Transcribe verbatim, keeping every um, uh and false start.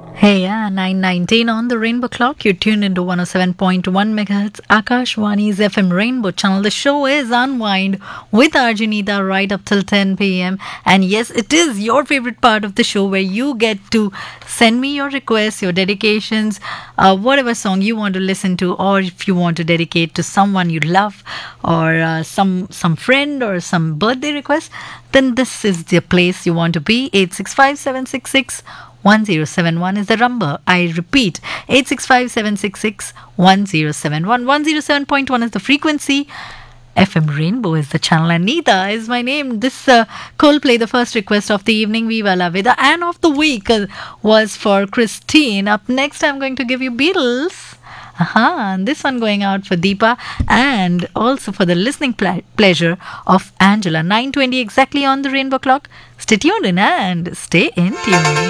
Hey, yeah, nine nineteen on the Rainbow Clock. You're tuned into one oh seven point one megahertz Akashwani's F M Rainbow channel. The show is Unwind with Arjunita right up till ten p.m. And yes, it is your favorite part of the show where you get to send me your requests, your dedications, uh, whatever song you want to listen to, or if you want to dedicate to someone you love, or uh, some some friend, or some birthday request, then this is the place you want to be. eight six five, seven six six, one zero seven one is the number. I repeat, eight six five, seven six six, one zero seven one. one oh seven point one is the frequency. F M Rainbow is the channel. Anita is my name. This uh, Coldplay, the first request of the evening, Viva La Vida, and of the week uh, was for Christine. Up next, I'm going to give you Beatles. Aha, and this one going out for Deepa and also for the listening ple- pleasure of Angela. nine twenty exactly on the Rainbow Clock. Stay tuned in and stay in tune.